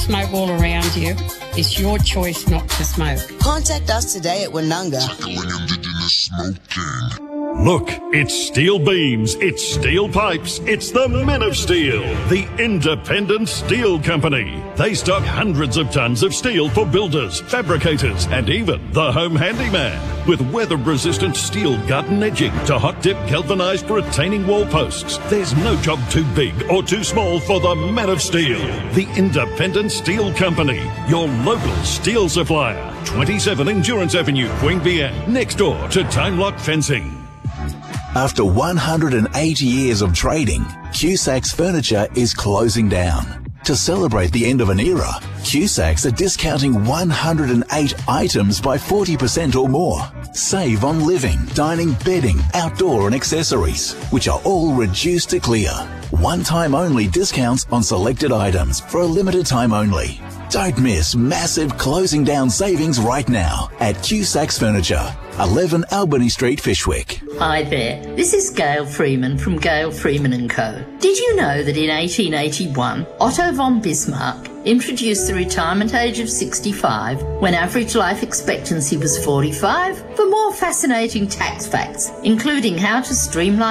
smoke all around you, it's your choice not to smoke. Contact us today at Woonunga. Tackling Indigenous smoking. Look, it's steel beams, it's steel pipes, it's the Men of Steel, the independent steel company. They stock hundreds of tons of steel for builders, fabricators, and even the home handyman. With weather-resistant steel gut and edging to hot-dip galvanised retaining wall posts, there's no job too big or too small for the Men of Steel, the independent steel company, your local steel supplier. 27 Endurance Avenue, Queanbeyan, next door to Time Lock Fencing. After 180 years of trading, Cusacks Furniture is closing down. To celebrate the end of an era, Cusacks are discounting 108 items by 40% or more. Save on living, dining, bedding, outdoor and accessories, which are all reduced to clear. One-time only discounts on selected items for a limited time only. Don't miss massive closing down savings right now at Cusacks Furniture, 11 Albany Street, Fyshwick. Hi there, this is Gail Freeman from Gail Freeman & Co. Did you know that in 1881, Otto von Bismarck introduced the retirement age of 65 when average life expectancy was 45? For more fascinating tax facts, including how to streamline